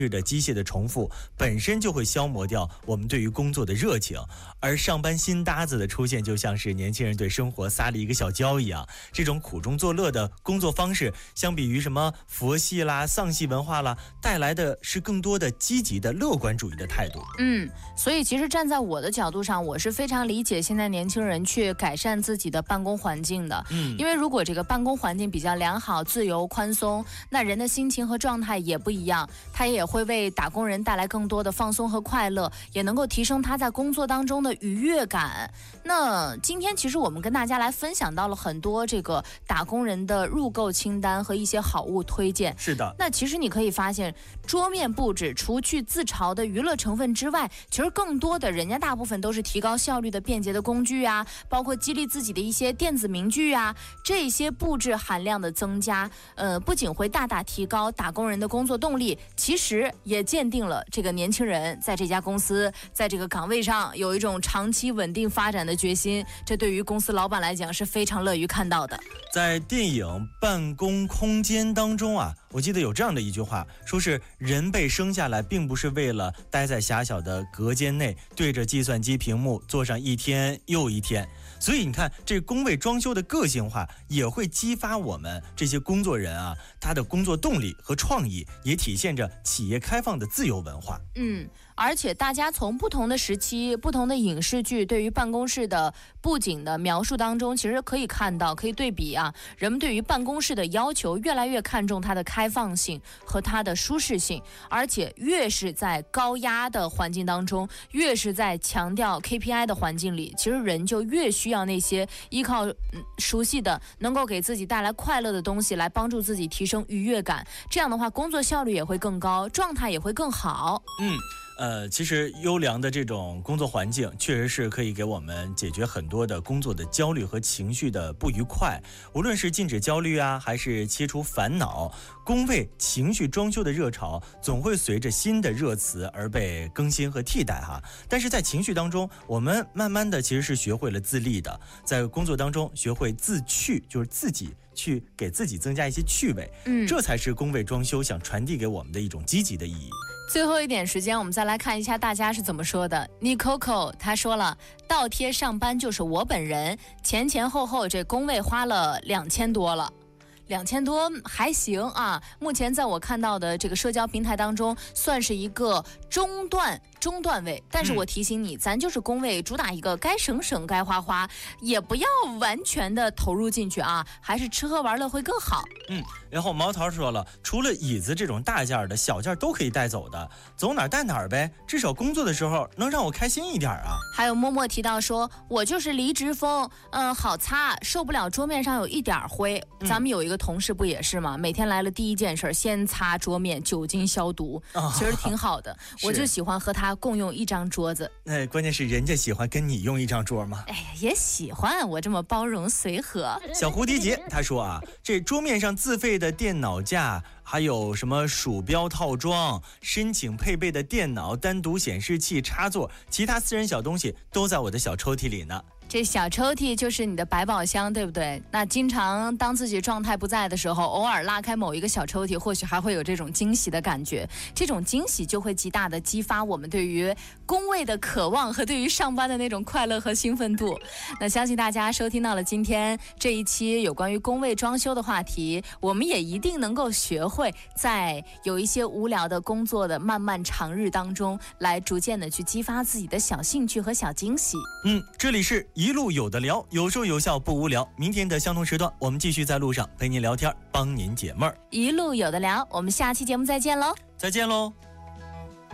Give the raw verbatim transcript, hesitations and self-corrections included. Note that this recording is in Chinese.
的机械的重复本身就会消磨掉我们对于工作的热情，而上班新搭子的出现就像是年轻人对生活撒了一个小娇一样。这种苦中作乐的工作方式，相比于什么佛系啦、丧系文化啦，带来的是更多的积极的乐观主义的态度。 嗯，所以其实站在我的角度上，我是非常理解现在年轻人去改善自己的办公环境的。嗯，因为如果这个办公环境比较良好、自由、宽松，那人的心情和状态也不一样，他也会为打工人带来更多的放松和快乐，也能够提升他在工作当中的愉悦感。那今天其实我们跟大家来分享到了很多这个打工人的入购清单和一些好物推荐。 是的， 那其实你可以发现，桌面布置除去自嘲的娱乐成分之外，其实更多的人家大部分都是提高效率的便捷的工具啊，包括激励自己的一些电子名句啊，这些布置含量的增加，呃，不仅会大大提高打工人的工作动力，其实也鉴定了这个年轻人在这家公司在这个岗位上有一种长期稳定发展的决心，这对于公司老板来讲是非常乐于看到的。 在电影《办公空间》当中啊，我记得有这样的一句话，说是人被生下来并不是为了待在狭小的隔间内对着计算机屏幕坐上一天又一天，所以你看这工位装修的个性化也会激发我们这些工作人啊，他的工作动力和创意，也体现着企业开放的自由文化。 嗯，而且大家从不同的时期、不同的影视剧对于办公室的布景的描述当中，其实可以看到，可以对比啊，人们对于办公室的要求越来越看重它的开放性和它的舒适性，而且越是在高压的环境当中，越是在强调 K P I 的环境里，其实人就越需要那些依靠、嗯、熟悉的能够给自己带来快乐的东西来帮助自己提升愉悦感，这样的话工作效率也会更高，状态也会更好。 嗯呃，其实优良的这种工作环境确实是可以给我们解决很多的工作的焦虑和情绪的不愉快，无论是禁止焦虑啊，还是切除烦恼，工位情绪装修的热潮总会随着新的热词而被更新和替代哈。但是在情绪当中，我们慢慢的其实是学会了自立的，在工作当中学会自趣，就是自己去给自己增加一些趣味，嗯，这才是工位装修想传递给我们的一种积极的意义。 最后一点时间，我们再来看一下大家是怎么说的。Nicoco 他说了，倒贴上班就是我本人，前前后后这工位花了两千多了。两千多还行啊，目前在我看到的这个社交平台当中，算是一个中段中段位。但是我提醒你，嗯、咱就是工位，主打一个该省省该花花，也不要完全的投入进去啊，还是吃喝玩乐会更好。 嗯，然后毛桃说了，除了椅子这种大件的，小件都可以带走的，走哪儿带哪儿呗，至少工作的时候能让我开心一点啊。 还有默默提到说，我就是离职风，嗯，好擦，受不了桌面上有一点灰。嗯、咱们有一个同事不也是吗？每天来了第一件事先擦桌面，酒精消毒，哦、其实挺好的。我就喜欢和他共用一张桌子。 那关键是人家喜欢跟你用一张桌吗？ 哎呀，也喜欢我这么包容随和。 小蝴蝶结他说啊，这桌面上自费的电脑架，还有什么鼠标套装，申请配备的电脑、单独显示器、插座，其他私人小东西都在我的小抽屉里呢。 这小抽屉就是你的百宝箱，对不对？那经常当自己状态不在的时候，偶尔拉开某一个小抽屉，或许还会有这种惊喜的感觉。这种惊喜就会极大的激发我们对于工位的渴望和对于上班的那种快乐和兴奋度。那相信大家收听到了今天这一期有关于工位装修的话题，我们也一定能够学会在有一些无聊的工作的漫漫长日当中，来逐渐的去激发自己的小兴趣和小惊喜。 嗯，这里是一路有的聊，有说有笑不无聊。明天的相同时段，我们继续在路上陪您聊天，帮您解闷儿。 一路有的聊，我们下期节目再见喽！ 再见喽！